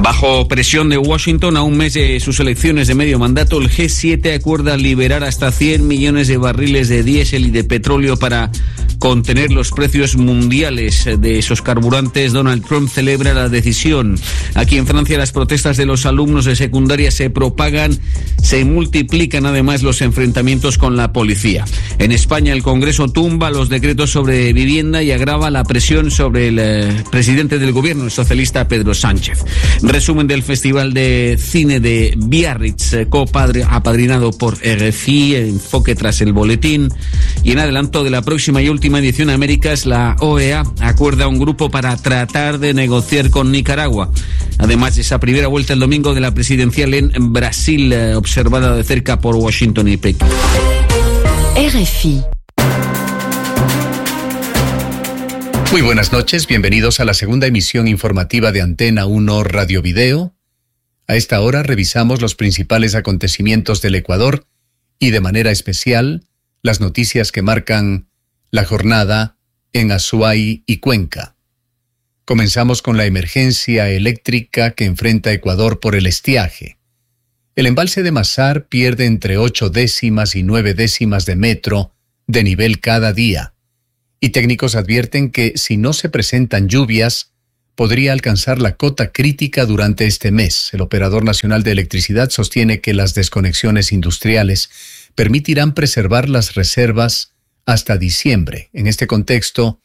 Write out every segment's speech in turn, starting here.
Bajo presión de Washington, a un mes de sus elecciones de medio mandato, el G7 acuerda liberar hasta 100 millones de barriles de diésel y de petróleo para contener los precios mundiales de esos carburantes. Donald Trump celebra la decisión. Aquí en Francia, las protestas de los alumnos de secundaria se propagan, se multiplican además los enfrentamientos con la policía. En España, el Congreso tumba los decretos sobre vivienda y agrava la presión sobre el presidente del gobierno, el socialista Pedro Sánchez. Resumen del Festival de Cine de Biarritz, apadrinado por RFI, enfoque tras el boletín. Y en adelanto de la próxima y última edición de Américas, la OEA acuerda un grupo para tratar de negociar con Nicaragua. Además de esa primera vuelta el domingo de la presidencial en Brasil, observada de cerca por Washington y Pekín. RFI. Muy buenas noches, bienvenidos a la segunda emisión informativa de Antena 1 Radio Video. A esta hora revisamos los principales acontecimientos del Ecuador y de manera especial las noticias que marcan la jornada en Azuay y Cuenca. Comenzamos con la emergencia eléctrica que enfrenta Ecuador por el estiaje. El embalse de Mazar pierde entre 8 décimas y 9 décimas de metro de nivel cada día. Y técnicos advierten que si no se presentan lluvias, podría alcanzar la cota crítica durante este mes. El Operador Nacional de Electricidad sostiene que las desconexiones industriales permitirán preservar las reservas hasta diciembre. En este contexto,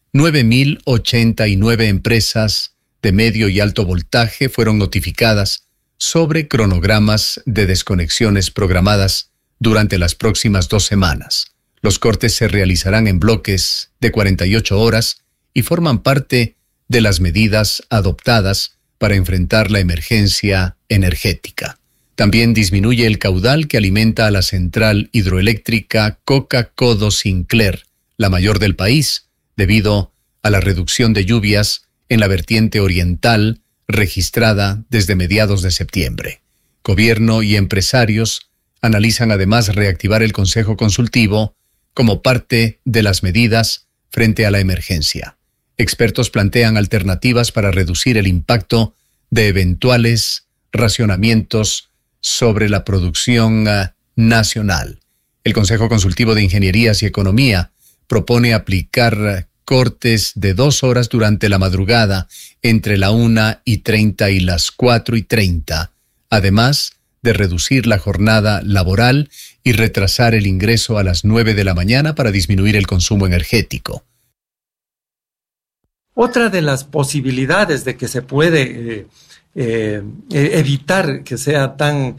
9.089 empresas de medio y alto voltaje fueron notificadas sobre cronogramas de desconexiones programadas durante las próximas 2 semanas. Los cortes se realizarán en bloques de 48 horas y forman parte de las medidas adoptadas para enfrentar la emergencia energética. También disminuye el caudal que alimenta a la central hidroeléctrica Coca-Codo-Sinclair, la mayor del país, debido a la reducción de lluvias en la vertiente oriental registrada desde mediados de septiembre. Gobierno y empresarios analizan además reactivar el Consejo Consultivo como parte de las medidas frente a la emergencia. Expertos plantean alternativas para reducir el impacto de eventuales racionamientos sobre la producción nacional. El Consejo Consultivo de Ingenierías y Economía propone aplicar cortes de 2 horas durante la madrugada entre la 1:30 y las 4:30, además de reducir la jornada laboral y retrasar el ingreso a las 9 de la mañana para disminuir el consumo energético. Otra de las posibilidades de que se puede evitar que sea tan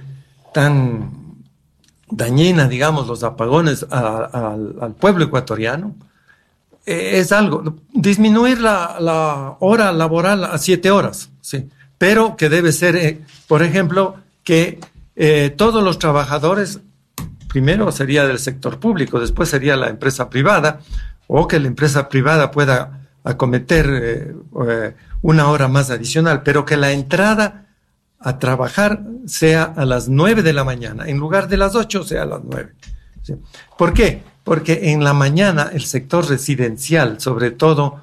dañina, digamos, los apagones al pueblo ecuatoriano, es disminuir la hora laboral a 7 horas, sí, pero que debe ser, por ejemplo, que todos los trabajadores, primero sería del sector público, después sería la empresa privada, o que la empresa privada pueda acometer 1 hora más adicional, pero que la entrada a trabajar sea a las 9 de la mañana, en lugar de las 8 sea a las 9. ¿Sí? ¿Por qué? Porque en la mañana el sector residencial, sobre todo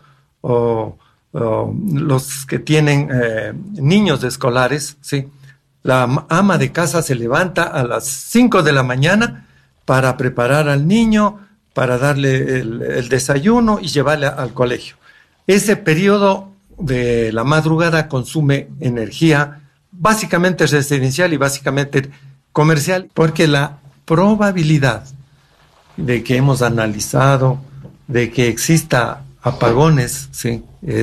los que tienen niños escolares, ¿sí?, la ama de casa se levanta a las 5 de la mañana para preparar al niño, para darle el desayuno y llevarle al colegio. Ese periodo de la madrugada consume energía básicamente residencial y básicamente comercial, porque la probabilidad de que hemos analizado de que exista apagones, ¿sí?,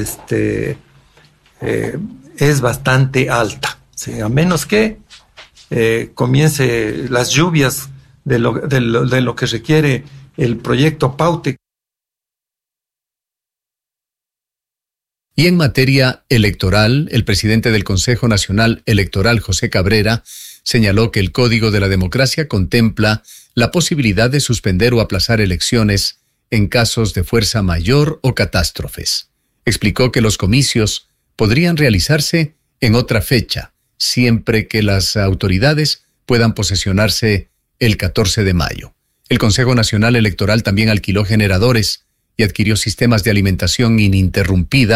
es bastante alta. Sí, a menos que comience las lluvias de lo que requiere el proyecto Paute. Y en materia electoral, el presidente del Consejo Nacional Electoral, José Cabrera, señaló que el Código de la Democracia contempla la posibilidad de suspender o aplazar elecciones en casos de fuerza mayor o catástrofes. Explicó que los comicios podrían realizarse en otra fecha, siempre que las autoridades puedan posesionarse el 14 de mayo. El Consejo Nacional Electoral también alquiló generadores y adquirió sistemas de alimentación ininterrumpida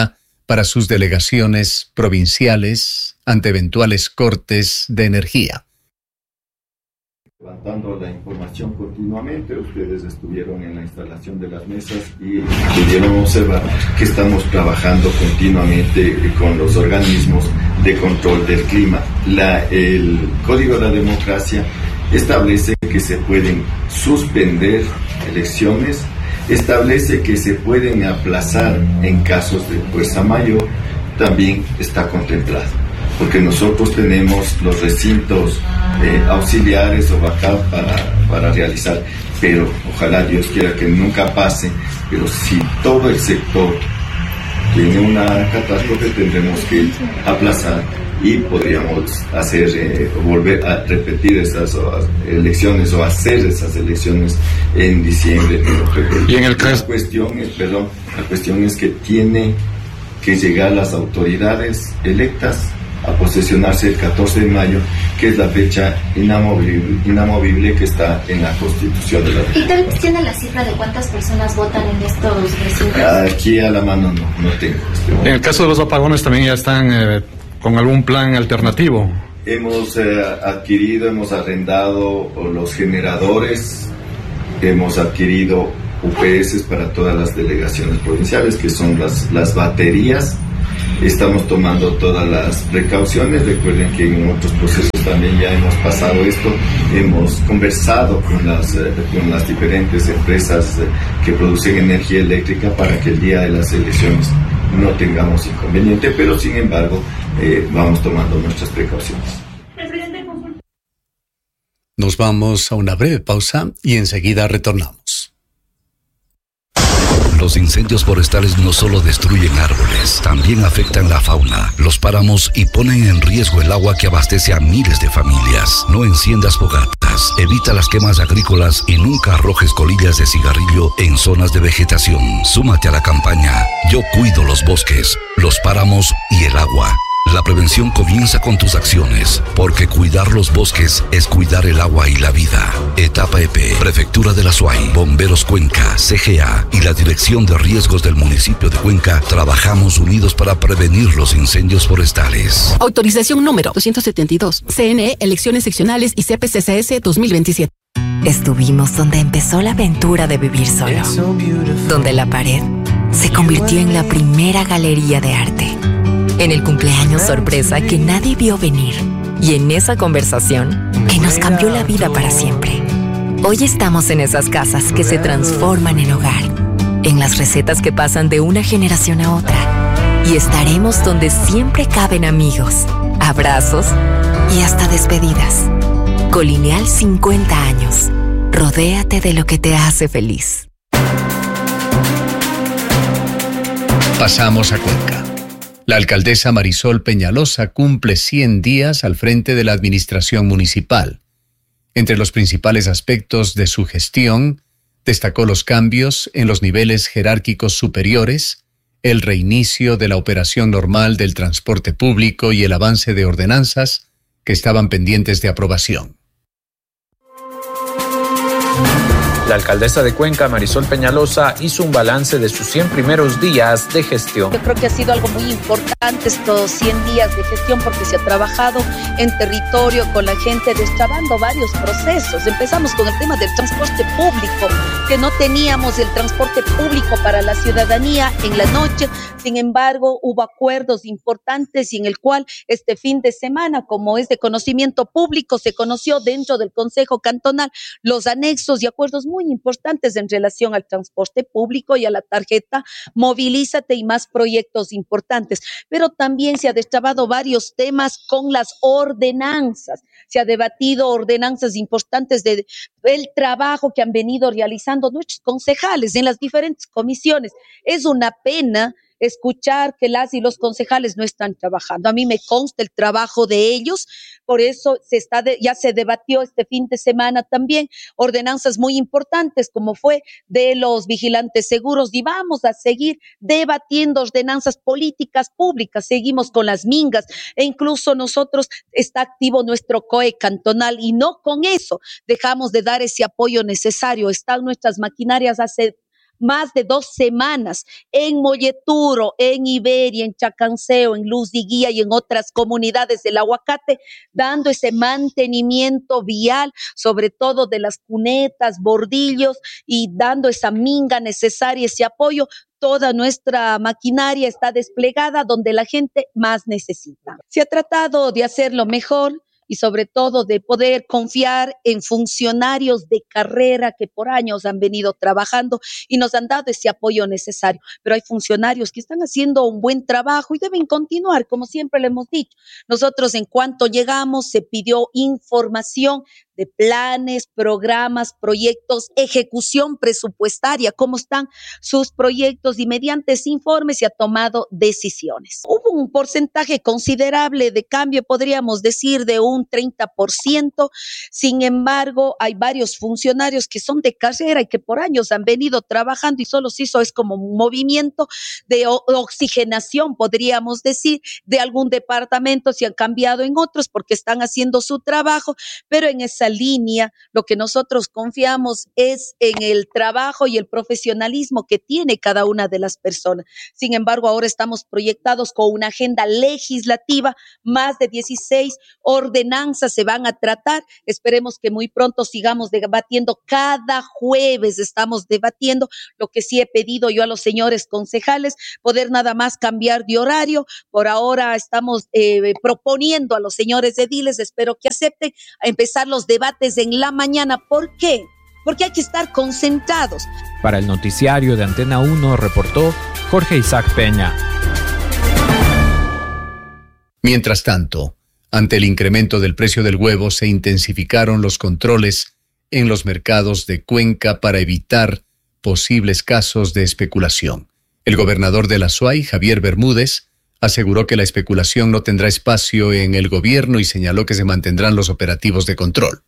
para sus delegaciones provinciales ante eventuales cortes de energía. Levantando la información continuamente, ustedes estuvieron en la instalación de las mesas y pudieron observar que estamos trabajando continuamente con los organismos de control del clima. El Código de la Democracia establece que se pueden suspender elecciones, establece que se pueden aplazar en casos de fuerza mayor, también está contemplado, porque nosotros tenemos los recintos auxiliares o backup para realizar, pero ojalá Dios quiera que nunca pase, pero si todo el sector tiene una catástrofe tendremos que aplazar y podríamos volver a repetir esas elecciones o hacer esas elecciones en diciembre. Y en el caso... La cuestión es que tiene que llegar las autoridades electas a posesionarse el 14 de mayo, que es la fecha inamovible que está en la Constitución de la República. ¿Y tiene la cifra de cuántas personas votan en estos recintos? Aquí a la mano no tengo. En el caso de los apagones también ya están con algún plan alternativo. Hemos hemos arrendado los generadores, hemos adquirido UPS para todas las delegaciones provinciales, que son las baterías. Estamos tomando todas las precauciones. Recuerden que en otros procesos también ya hemos pasado esto. Hemos conversado con las diferentes empresas que producen energía eléctrica para que el día de las elecciones no tengamos inconveniente, pero sin embargo vamos tomando nuestras precauciones. Nos vamos a una breve pausa y enseguida retornamos. Los incendios forestales no solo destruyen árboles, también afectan la fauna, los páramos y ponen en riesgo el agua que abastece a miles de familias. No enciendas fogatas, evita las quemas agrícolas y nunca arrojes colillas de cigarrillo en zonas de vegetación. Súmate a la campaña Yo cuido los bosques, los páramos y el agua. La prevención comienza con tus acciones, porque cuidar los bosques es cuidar el agua y la vida. Etapa EP, Prefectura de la Suay, Bomberos Cuenca, CGA y la Dirección de Riesgos del municipio de Cuenca trabajamos unidos para prevenir los incendios forestales. Autorización número 272. CNE, Elecciones Seccionales y CPCCS 2027. Estuvimos donde empezó la aventura de vivir solo. Donde la pared se convirtió en la primera galería de arte. En el cumpleaños sorpresa que nadie vio venir. Y en esa conversación que nos cambió la vida para siempre. Hoy estamos en esas casas que se transforman en hogar. En las recetas que pasan de una generación a otra. Y estaremos donde siempre caben amigos, abrazos y hasta despedidas. Colineal 50 años. Rodéate de lo que te hace feliz. Pasamos a Cuenca. La alcaldesa Marisol Peñalosa cumple 100 días al frente de la administración municipal. Entre los principales aspectos de su gestión, destacó los cambios en los niveles jerárquicos superiores, el reinicio de la operación normal del transporte público y el avance de ordenanzas que estaban pendientes de aprobación. La alcaldesa de Cuenca, Marisol Peñalosa, hizo un balance de sus 100 primeros días de gestión. Yo creo que ha sido algo muy importante estos 100 días de gestión porque se ha trabajado en territorio con la gente, destrabando varios procesos. Empezamos con el tema del transporte público, que no teníamos el transporte público para la ciudadanía en la noche. Sin embargo, hubo acuerdos importantes y en el cual este fin de semana, como es de conocimiento público, se conoció dentro del Consejo Cantonal los anexos y acuerdos muy importantes en relación al transporte público y a la tarjeta Movilízate y más proyectos importantes. Pero también se ha destrabado varios temas con las ordenanzas. Se ha debatido ordenanzas importantes del trabajo que han venido realizando nuestros concejales en las diferentes comisiones. Es una pena escuchar que las y los concejales no están trabajando. A mí me consta el trabajo de ellos, por eso ya se debatió este fin de semana también ordenanzas muy importantes como fue de los vigilantes seguros y vamos a seguir debatiendo ordenanzas políticas públicas, seguimos con las mingas e incluso nosotros está activo nuestro COE cantonal y no con eso dejamos de dar ese apoyo necesario, están nuestras maquinarias más de 2 semanas en Molleturo, en Iberia, en Chacanceo, en Luz de Guía y en otras comunidades del Aguacate, dando ese mantenimiento vial, sobre todo de las cunetas, bordillos, y dando esa minga necesaria, ese apoyo. Toda nuestra maquinaria está desplegada donde la gente más necesita. Se ha tratado de hacerlo mejor y sobre todo de poder confiar en funcionarios de carrera que por años han venido trabajando y nos han dado ese apoyo necesario. Pero hay funcionarios que están haciendo un buen trabajo y deben continuar, como siempre le hemos dicho. Nosotros, en cuanto llegamos, se pidió información de planes, programas, proyectos, ejecución presupuestaria, cómo están sus proyectos, y mediante ese informe se ha tomado decisiones. Hubo un porcentaje considerable de cambio, podríamos decir de un 30%, sin embargo, hay varios funcionarios que son de carrera y que por años han venido trabajando y solo se hizo es como un movimiento de oxigenación, podríamos decir, de algún departamento, se han cambiado en otros porque están haciendo su trabajo, pero en esa línea, lo que nosotros confiamos es en el trabajo y el profesionalismo que tiene cada una de las personas. Sin embargo, ahora estamos proyectados con una agenda legislativa, más de 16 ordenanzas se van a tratar. Esperemos que muy pronto sigamos debatiendo. Cada jueves estamos debatiendo. Lo que sí he pedido yo a los señores concejales, poder nada más cambiar de horario. Por ahora estamos proponiendo a los señores ediles, espero que acepten, a empezar los debates en la mañana. ¿Por qué? Porque hay que estar concentrados. Para el noticiario de Antena 1 reportó Jorge Isaac Peña. Mientras tanto, ante el incremento del precio del huevo, se intensificaron los controles en los mercados de Cuenca para evitar posibles casos de especulación. El gobernador de la SUAY, Javier Bermúdez, aseguró que la especulación no tendrá espacio en el gobierno y señaló que se mantendrán los operativos de control.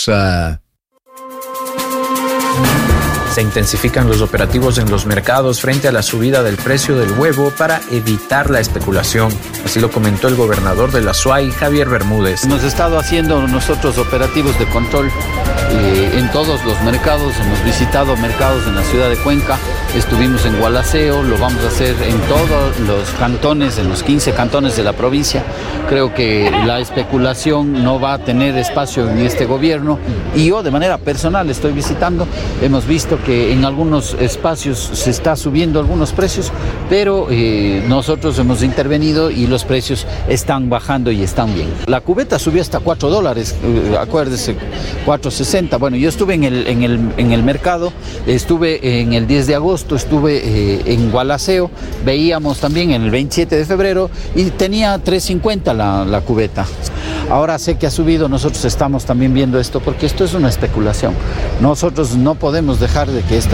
Se intensifican los operativos en los mercados frente a la subida del precio del huevo para evitar la especulación. Así lo comentó el gobernador de la SUAY, Javier Bermúdez. Hemos estado haciendo nosotros operativos de control en todos los mercados. Hemos visitado mercados en la ciudad de Cuenca, estuvimos en Gualaceo, lo vamos a hacer en todos los cantones, en los 15 cantones de la provincia. Creo que la especulación no va a tener espacio en este gobierno y yo de manera personal estoy visitando. Hemos visto que en algunos espacios se está subiendo algunos precios, pero nosotros hemos intervenido y los precios están bajando y están bien. La cubeta subió hasta $4, acuérdese, 4.60. Bueno, yo estuve en el mercado, estuve en el 10 de agosto, estuve en Gualaceo, veíamos también en el 27 de febrero y tenía 3.50 la cubeta. Ahora sé que ha subido, nosotros estamos también viendo esto porque esto es una especulación. Nosotros no podemos dejar de que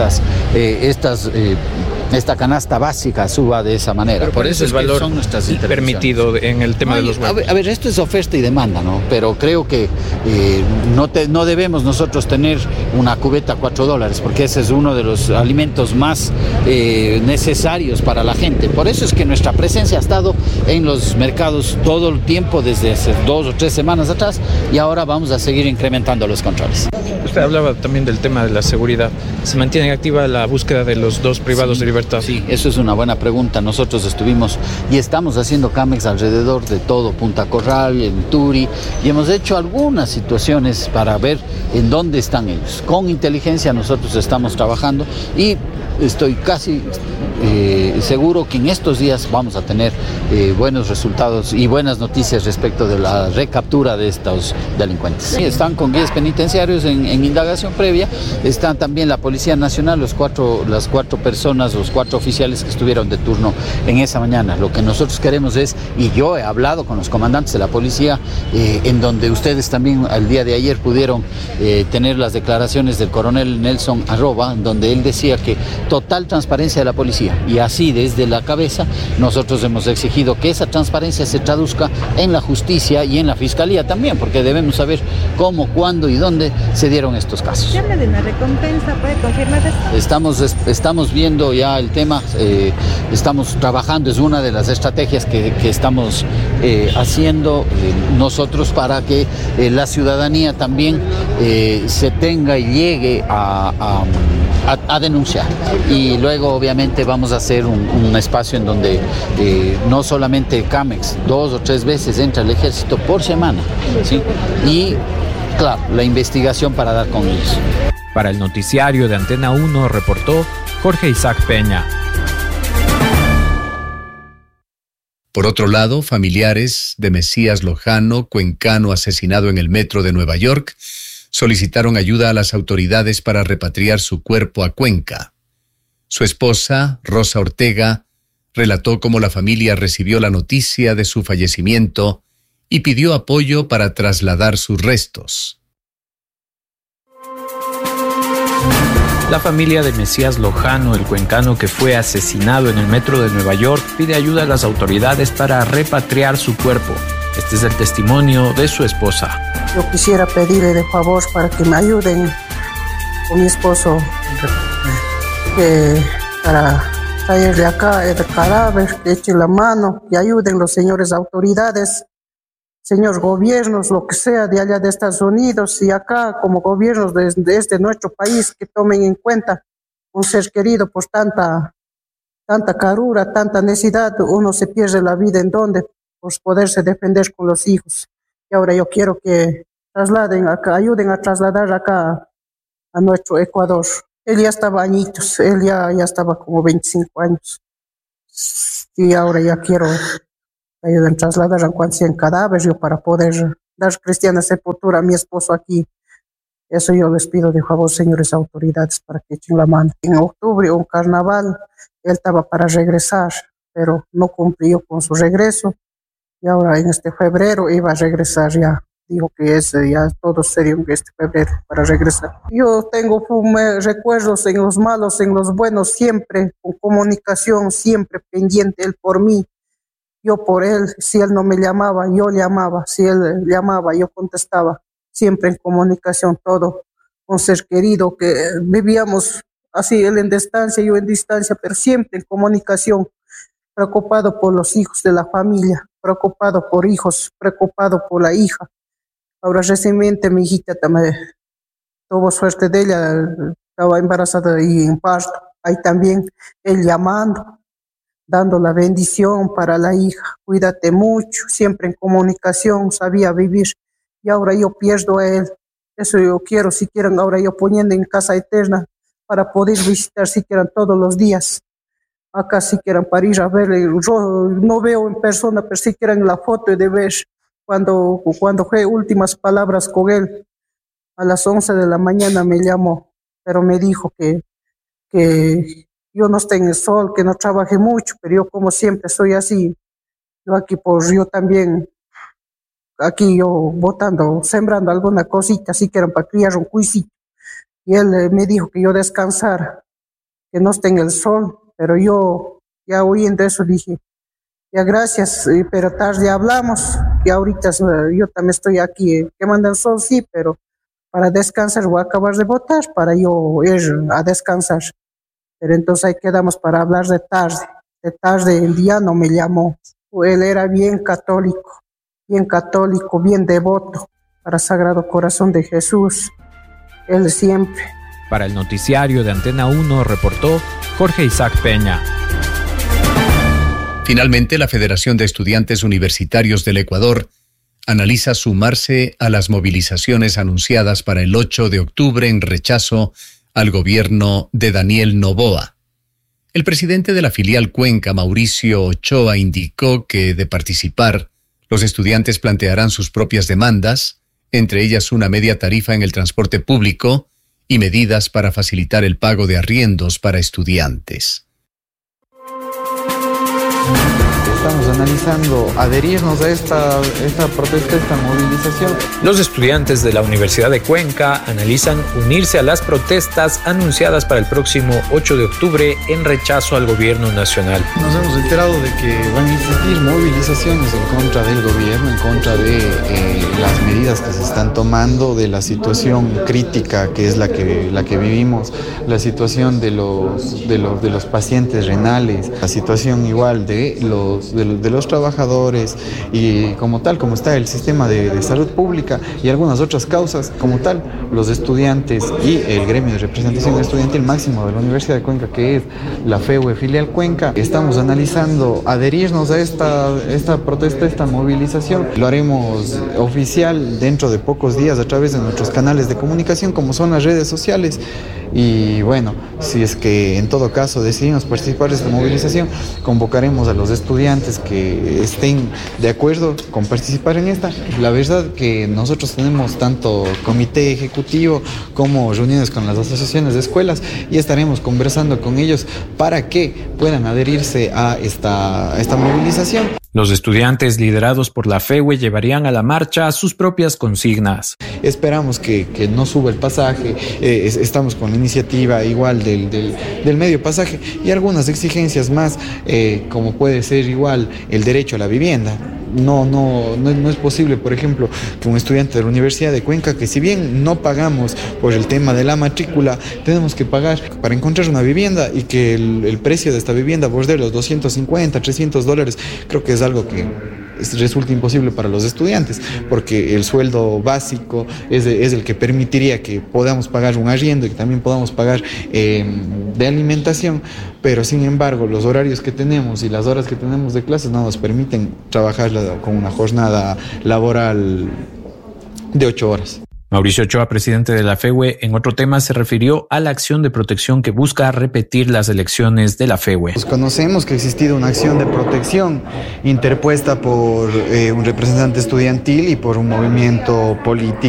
esta canasta básica suba de esa manera. Pero por eso es valor son nuestras permitido en el tema de los huevos. A ver, esto es oferta y demanda, ¿no? Pero creo que no debemos nosotros tener una cubeta a $4, porque ese es uno de los alimentos más necesarios para la gente. Por eso es que nuestra presencia ha estado en los mercados todo el tiempo, desde hace 2 o 3 semanas atrás, y ahora vamos a seguir incrementando los controles. Usted hablaba también del tema de la seguridad. ¿Se mantiene activa la búsqueda de los 2 privados de libertad? Sí, eso es una buena pregunta. Nosotros estuvimos y estamos haciendo CAMEX alrededor de todo Punta Corral, en Turi, y hemos hecho algunas situaciones para ver en dónde están ellos. Con inteligencia nosotros estamos trabajando y estoy casi seguro que en estos días vamos a tener buenos resultados y buenas noticias respecto de la recaptura de estos delincuentes. Sí, están con guías penitenciarios en indagación previa, están también la Policía Nacional, las cuatro personas, los 4 oficiales que estuvieron de turno en esa mañana. Lo que nosotros queremos es, y yo he hablado con los comandantes de la policía, en donde ustedes también al día de ayer pudieron tener las declaraciones del coronel Nelson Arroba, donde él decía que total transparencia de la policía, y así desde la cabeza nosotros hemos exigido que esa transparencia se traduzca en la justicia y en la fiscalía también, porque debemos saber cómo, cuándo y dónde se dieron estos casos. ¿Se habla de una recompensa? ¿Puede confirmar esto? Estamos viendo ya el tema, estamos trabajando, es una de las estrategias que estamos haciendo nosotros para que la ciudadanía también se tenga y llegue a a denunciar. Y luego obviamente vamos a hacer un espacio en donde no solamente Camex, 2 o 3 veces entra el ejército por semana, ¿sí? Y claro, la investigación para dar con ellos. Para el noticiario de Antena 1 reportó Jorge Isaac Peña. Por otro lado, familiares de Mesías Lojano, cuencano asesinado en el metro de Nueva York, solicitaron ayuda a las autoridades para repatriar su cuerpo a Cuenca. Su esposa, Rosa Ortega, relató cómo la familia recibió la noticia de su fallecimiento y pidió apoyo para trasladar sus restos. La familia de Mesías Lojano, el cuencano que fue asesinado en el metro de Nueva York, pide ayuda a las autoridades para repatriar su cuerpo. Este es el testimonio de su esposa. Yo quisiera pedirle de favor para que me ayuden con mi esposo para traerle acá el cadáver, que echen la mano, que ayuden los señores autoridades, señores gobiernos, lo que sea de allá de Estados Unidos y acá como gobiernos de este nuestro país, que tomen en cuenta un ser querido por tanta carura, tanta necesidad. Uno se pierde la vida en donde por poderse defender con los hijos. Y ahora yo quiero que trasladen acá, ayuden a trasladar acá a nuestro Ecuador. Él ya estaba añitos, él ya estaba como 25 años. Y ahora ya quiero ayuden a trasladar a cuanto sean cadáveres yo para poder dar cristiana sepultura a mi esposo aquí. Eso yo les pido de favor, señores autoridades, para que echen la mano. En octubre, un carnaval, él estaba para regresar, pero no cumplió con su regreso. Y ahora en este febrero iba a regresar ya. Dijo que ya todo sería en este febrero para regresar. Yo tengo recuerdos en los malos, en los buenos, siempre con comunicación, siempre pendiente él por mí. Yo por él, si él no me llamaba, yo le llamaba. Si él llamaba, yo contestaba. Siempre en comunicación, todo con ser querido, que vivíamos así, él en distancia, yo en distancia, pero siempre en comunicación. Preocupado por los hijos de la familia, preocupado por hijos, preocupado por la hija. Ahora recientemente mi hijita también tuvo suerte de ella, estaba embarazada y en parto. Ahí también él llamando, dando la bendición para la hija. Cuídate mucho, siempre en comunicación, sabía vivir. Y ahora yo pierdo a él. Eso yo quiero, si quieren, ahora yo poniendo en casa eterna para poder visitar si quieren todos los días. Acá si quieren para ir a verle, yo no veo en persona, pero si quieren la foto de ver cuando fue últimas palabras con él. A las 11 de la mañana me llamó, pero me dijo que yo no esté en el sol, que no trabaje mucho, pero yo como siempre soy así. Yo aquí yo también, aquí yo botando, sembrando alguna cosita, si quieren para criar un cuisito. Y él me dijo que yo descansara, que no esté en el sol. Pero yo, ya oyendo eso, dije, ya gracias, pero tarde hablamos, que ahorita yo también estoy aquí, que mandan sol, sí, pero para descansar voy a acabar de votar, para yo ir a descansar. Pero entonces ahí quedamos para hablar de tarde el día no me llamó. Él era bien católico, bien devoto para Sagrado Corazón de Jesús, él siempre. Para el noticiario de Antena 1 reportó Jorge Isaac Peña. Finalmente, la Federación de Estudiantes Universitarios del Ecuador analiza sumarse a las movilizaciones anunciadas para el 8 de octubre en rechazo al gobierno de Daniel Noboa. El presidente de la filial Cuenca, Mauricio Ochoa, indicó que, de participar, los estudiantes plantearán sus propias demandas, entre ellas una media tarifa en el transporte público y medidas para facilitar el pago de arriendos para estudiantes. Estamos analizando adherirnos a esta protesta, esta movilización. Los estudiantes de la Universidad de Cuenca analizan unirse a las protestas anunciadas para el próximo 8 de octubre en rechazo al gobierno nacional. Nos hemos enterado de que van a existir movilizaciones en contra del gobierno, en contra de las medidas que se están tomando, de la situación crítica que es la que vivimos, la situación de los pacientes renales, la situación igual de los trabajadores y como tal, como está el sistema de salud pública y algunas otras causas, como tal, los estudiantes y el gremio de representación estudiantil máximo de la Universidad de Cuenca, que es la FEUE Filial Cuenca, estamos analizando adherirnos a esta protesta, esta movilización. Lo haremos oficial dentro de pocos días a través de nuestros canales de comunicación, como son las redes sociales. Y bueno, si es que en todo caso decidimos participar de esta movilización, convocaremos a los estudiantes que estén de acuerdo con participar en esta. La verdad que nosotros tenemos tanto comité ejecutivo como reuniones con las asociaciones de escuelas y estaremos conversando con ellos para que puedan adherirse a esta movilización. Los estudiantes liderados por la FEUE llevarían a la marcha sus propias consignas. Esperamos que no suba el pasaje, estamos con la iniciativa igual del medio pasaje y algunas exigencias más, como puede ser igual el derecho a la vivienda. No es posible, por ejemplo, que un estudiante de la Universidad de Cuenca, que si bien no pagamos por el tema de la matrícula, tenemos que pagar para encontrar una vivienda y que el precio de esta vivienda borde los $250, $300, creo que es algo que resulta imposible para los estudiantes, porque el sueldo básico es el que permitiría que podamos pagar un arriendo y que también podamos pagar de alimentación, pero sin embargo los horarios que tenemos y las horas que tenemos de clases no nos permiten trabajar con una jornada laboral de 8 horas. Mauricio Ochoa, presidente de la FEUE, en otro tema se refirió a la acción de protección que busca repetir las elecciones de la FEUE. Conocemos que ha existido una acción de protección interpuesta por un representante estudiantil y por un movimiento político